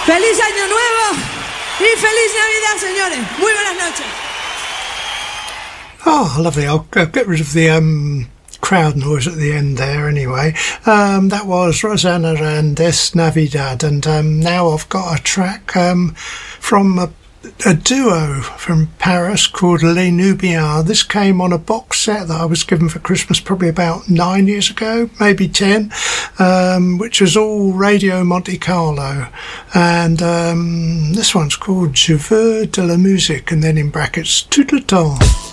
¡Feliz Año Nuevo y feliz Navidad, señores! Muy buenas noches. Oh, lovely. I'll get rid of the crowd noise at the end there anyway. That was Rosana and Es Navidad, and now I've got a track from a duo from Paris called Les Nubians. This came on a box set that I was given for Christmas probably about 9 years ago, maybe 10, which was all Radio Monte Carlo. And this one's called Je veux de la musique, and then in brackets, tout le temps.